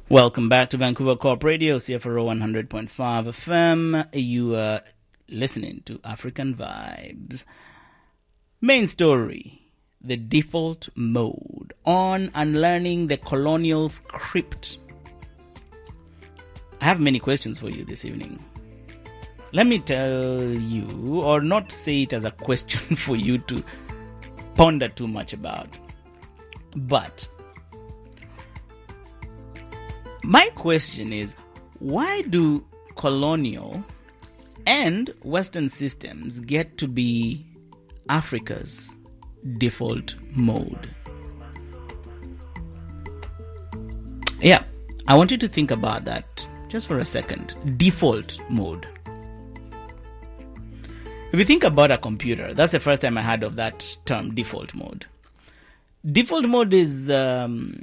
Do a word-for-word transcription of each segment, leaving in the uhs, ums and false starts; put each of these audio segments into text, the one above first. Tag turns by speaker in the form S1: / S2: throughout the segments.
S1: Welcome back to Vancouver Corp Radio, C F R O one hundred point five F M. You are listening to African Vibes. Main story: the default mode on unlearning the colonial script. I have many questions for you this evening. Let me tell you, or not say it as a question for you to ponder too much about, but my question is, why do colonial and Western systems get to be Africa's default mode? Yeah, I want you to think about that just for a second. Default mode. If you think about a computer, that's the first time I heard of that term, default mode. Default mode is, um,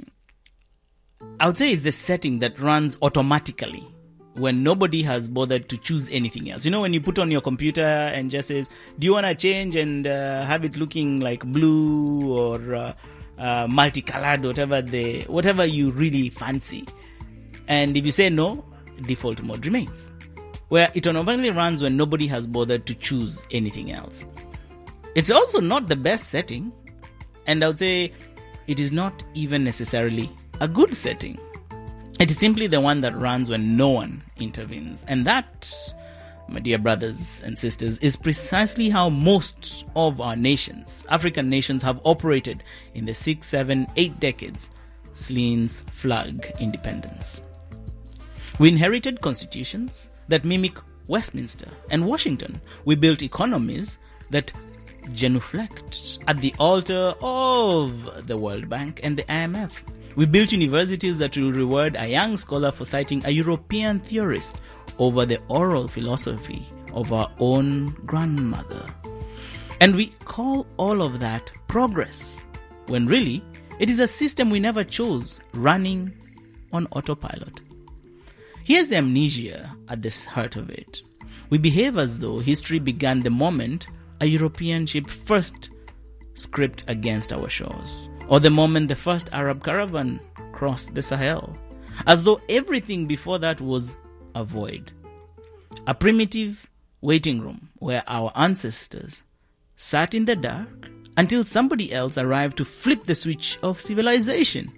S1: I would say, is the setting that runs automatically when nobody has bothered to choose anything else. You know, when you put on your computer and just says, do you want to change and uh, have it looking like blue or uh, uh, multicolored, whatever the whatever you really fancy. And if you say no, default mode remains, where it automatically runs when nobody has bothered to choose anything else. It's also not the best setting, and I would say it is not even necessarily a good setting. It is simply the one that runs when no one intervenes. And that, my dear brothers and sisters, is precisely how most of our nations, African nations, have operated in the six, seven, eight decades since flag independence. We inherited constitutions that mimic Westminster and Washington. We built economies that genuflect at the altar of the World Bank and the I M F. We built universities that will reward a young scholar for citing a European theorist over the oral philosophy of our own grandmother. And we call all of that progress, when really it is a system we never chose, running on autopilot. Here's the amnesia at the heart of it. We behave as though history began the moment a European ship first scraped against our shores, or the moment the first Arab caravan crossed the Sahel, as though everything before that was a void. A primitive waiting room where our ancestors sat in the dark until somebody else arrived to flip the switch of civilization.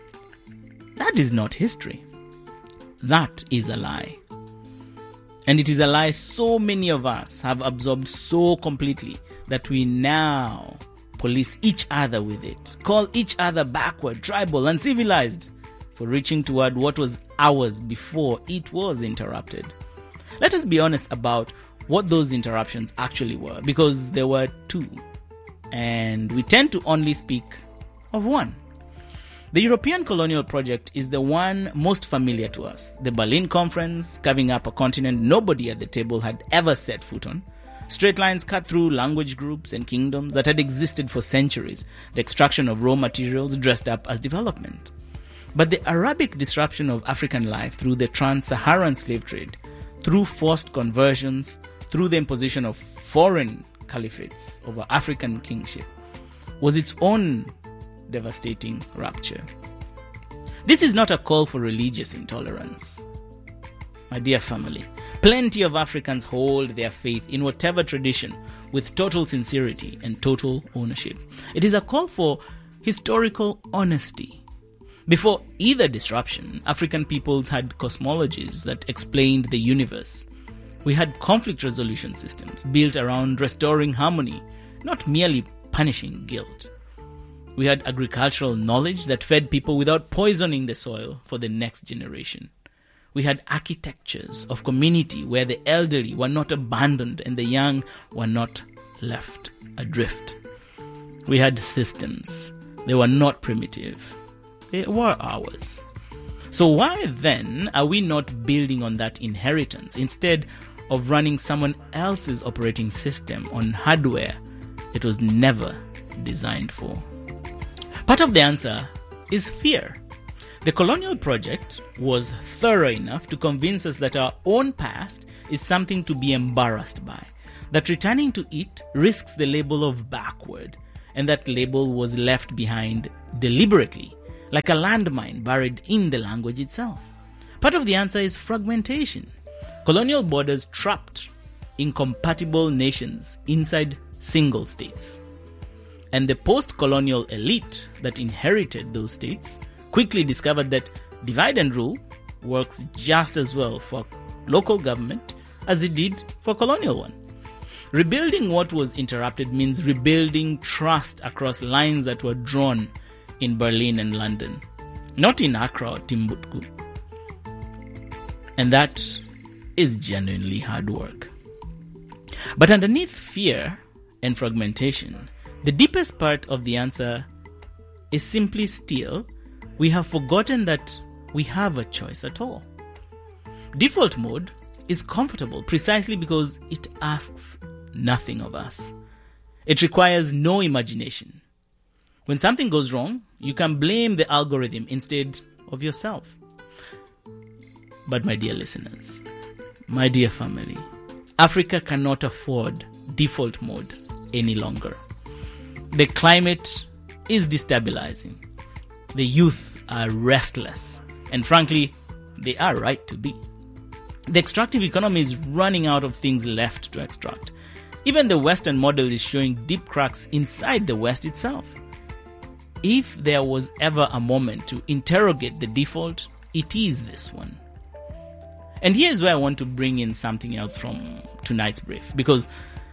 S1: That is not history. That is a lie. And it is a lie so many of us have absorbed so completely that we now police each other with it, call each other backward, tribal, uncivilized for reaching toward what was ours before it was interrupted. Let us be honest about what those interruptions actually were, because there were two, and we tend to only speak of one. The European colonial project is the one most familiar to us. The Berlin Conference, carving up a continent nobody at the table had ever set foot on. Straight lines cut through language groups and kingdoms that had existed for centuries. The extraction of raw materials dressed up as development. But the Arabic disruption of African life through the trans-Saharan slave trade, through forced conversions, through the imposition of foreign caliphates over African kingship, was its own devastating rupture. This is not a call for religious intolerance. My dear family, plenty of Africans hold their faith in whatever tradition with total sincerity and total ownership. It is a call for historical honesty. Before either disruption, African peoples had cosmologies that explained the universe. We had conflict resolution systems built around restoring harmony, not merely punishing guilt. We had agricultural knowledge that fed people without poisoning the soil for the next generation. We had architectures of community where the elderly were not abandoned and the young were not left adrift. We had systems. They were not primitive. They were ours. So why then are we not building on that inheritance instead of running someone else's operating system on hardware it was never designed for? Part of the answer is fear. The colonial project was thorough enough to convince us that our own past is something to be embarrassed by, that returning to it risks the label of backward, and that label was left behind deliberately like a landmine buried in the language itself. Part of the answer is fragmentation. Colonial borders trapped incompatible nations inside single states. And the post-colonial elite that inherited those states quickly discovered that divide and rule works just as well for local government as it did for colonial one. Rebuilding what was interrupted means rebuilding trust across lines that were drawn in Berlin and London, not in Accra or Timbuktu. And that is genuinely hard work. But underneath fear and fragmentation, the deepest part of the answer is simply still, we have forgotten that we have a choice at all. Default mode is comfortable precisely because it asks nothing of us. It requires no imagination. When something goes wrong, you can blame the algorithm instead of yourself. But my dear listeners, my dear family, Africa cannot afford default mode any longer. The climate is destabilizing. The youth are restless. And frankly, they are right to be. The extractive economy is running out of things left to extract. Even the Western model is showing deep cracks inside the West itself. If there was ever a moment to interrogate the default, it is this one. And here's where I want to bring in something else from tonight's brief, because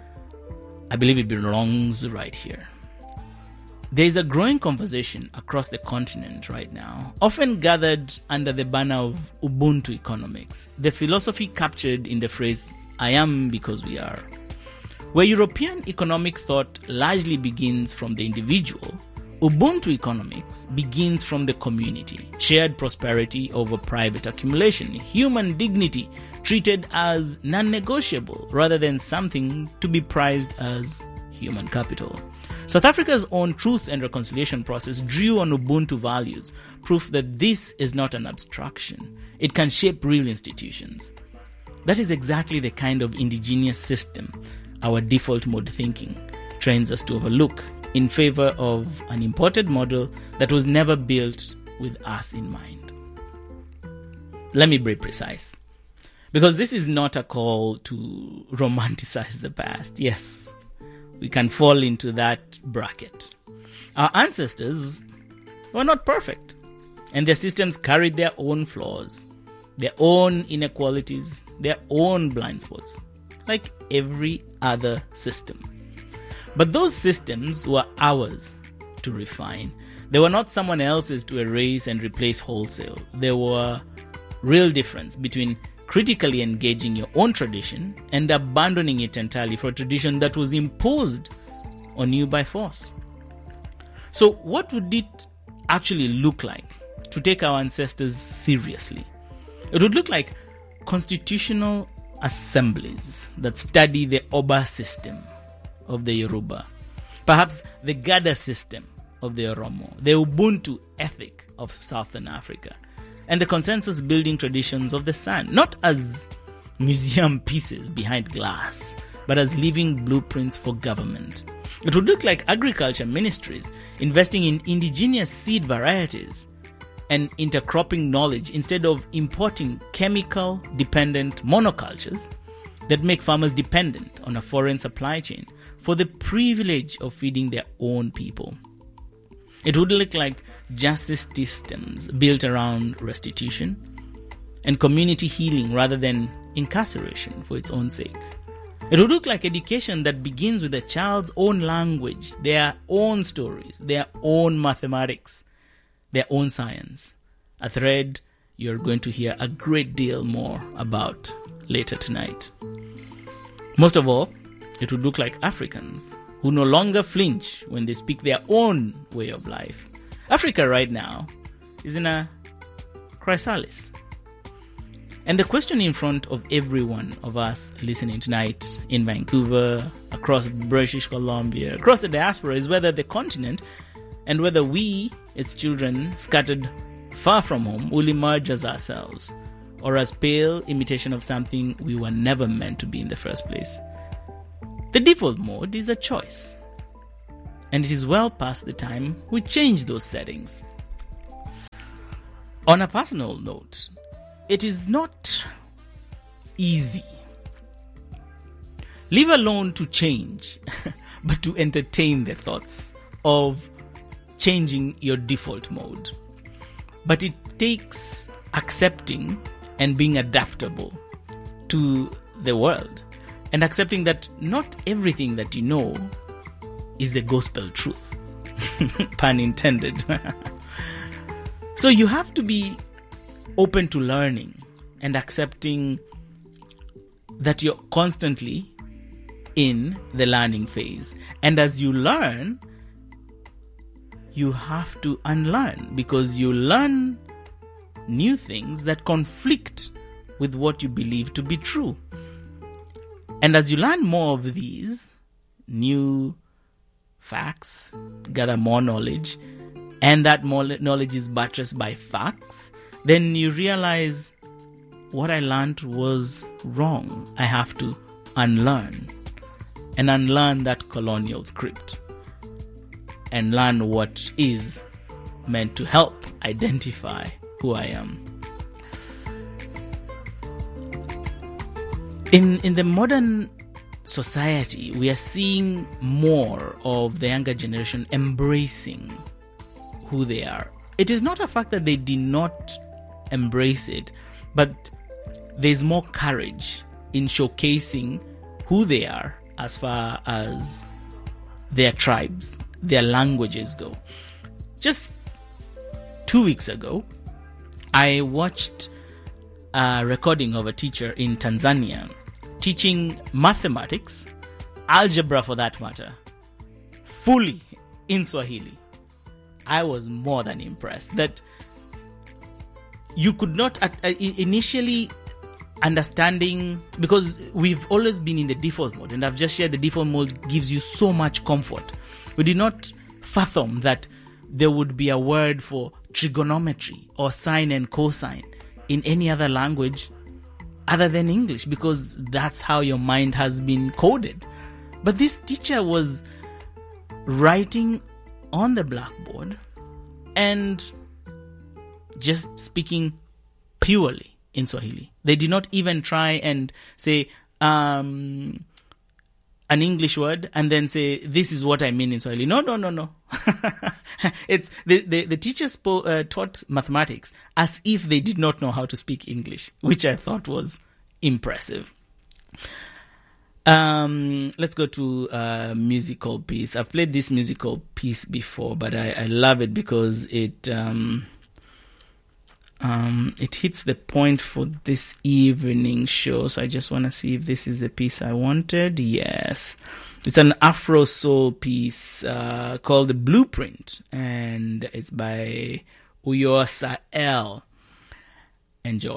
S1: I believe it belongs right here. There is a growing conversation across the continent right now, often gathered under the banner of Ubuntu economics, the philosophy captured in the phrase, I am because we are. Where European economic thought largely begins from the individual, Ubuntu economics begins from the community, shared prosperity over private accumulation, human dignity treated as non-negotiable rather than something to be prized as human capital. South Africa's own Truth and Reconciliation process drew on Ubuntu values, proof that this is not an abstraction. It can shape real institutions. That is exactly the kind of indigenous system our default mode thinking trains us to overlook in favor of an imported model that was never built with us in mind. Let me be precise, because this is not a call to romanticize the past. Yes, we can fall into that bracket. Our ancestors were not perfect, and their systems carried their own flaws, their own inequalities, their own blind spots, like every other system. But those systems were ours to refine. They were not someone else's to erase and replace wholesale. There were real difference between critically engaging your own tradition and abandoning it entirely for a tradition that was imposed on you by force. So what would it actually look like to take our ancestors seriously? It would look like constitutional assemblies that study the Oba system of the Yoruba, perhaps the Gada system of the Oromo, the Ubuntu ethic of Southern Africa, and the consensus building traditions of the San, not as museum pieces behind glass, but as living blueprints for government. It would look like agriculture ministries investing in indigenous seed varieties and intercropping knowledge instead of importing chemical-dependent monocultures that make farmers dependent on a foreign supply chain for the privilege of feeding their own people. It would look like justice systems built around restitution and community healing rather than incarceration for its own sake. It would look like education that begins with a child's own language, their own stories, their own mathematics, their own science. A thread you're going to hear a great deal more about later tonight. Most of all, it would look like Africans who no longer flinch when they speak their own way of life. Africa right now is in a chrysalis. And the question in front of every one of us listening tonight in Vancouver, across British Columbia, across the diaspora is whether the continent and whether we, its children, scattered far from home, will emerge as ourselves, or as pale imitation of something we were never meant to be in the first place. The default mode is a choice, and it is well past the time we change those settings. On a personal note, it is not easy, leave alone to change, but to entertain the thoughts of changing your default mode. But it takes accepting and being adaptable to the world, and accepting that not everything that you know is the gospel truth. Pun intended. So you have to be open to learning and accepting that you're constantly in the learning phase. And as you learn, you have to unlearn, because you learn new things that conflict with what you believe to be true. And as you learn more of these new facts, gather more knowledge, and that more knowledge is buttressed by facts, then you realize what I learned was wrong. I have to unlearn and unlearn that colonial script and learn what is meant to help identify who I am. In in the modern society, we are seeing more of the younger generation embracing who they are. It is not a fact that they did not embrace it, but there's more courage in showcasing who they are as far as their tribes, their languages go. Just two weeks ago, I watched a recording of a teacher in Tanzania teaching mathematics, algebra for that matter, fully in Swahili. I was more than impressed that you could not uh, initially understanding, because we've always been in the default mode, and I've just shared the default mode gives you so much comfort. We did not fathom that there would be a word for trigonometry or sine and cosine in any other language other than English, because that's how your mind has been coded. But this teacher was writing on the blackboard and just speaking purely in Swahili. They did not even try and say um, an English word and then say, this is what I mean in Swahili. No, no, no, no. It's the, the, the teacher spo- uh, taught mathematics as if they did not know how to speak English, which I thought was impressive. Um, let's go to a musical piece. I've played this musical piece before, but I, I love it because it um, um, it hits the point for this evening show. So I just want to see if this is the piece I wanted. Yes. It's an Afro soul piece uh, called The Blueprint, and it's by Uyo Sael. Enjoy.